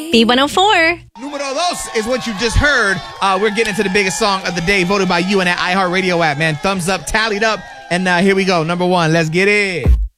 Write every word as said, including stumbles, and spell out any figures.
B one oh four. Numero dos is what you just heard. Uh, we're getting into the biggest song of the day, voted by you in that iHeartRadio app, man. Thumbs up, tallied up. And uh, here we go. Number one. Let's get it.